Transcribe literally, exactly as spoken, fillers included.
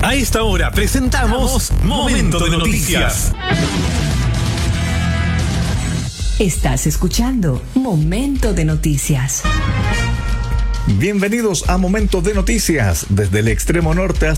A esta hora presentamos Momento de Noticias. Estás escuchando Momento de Noticias. Bienvenidos a Momento de Noticias. Desde el extremo norte hasta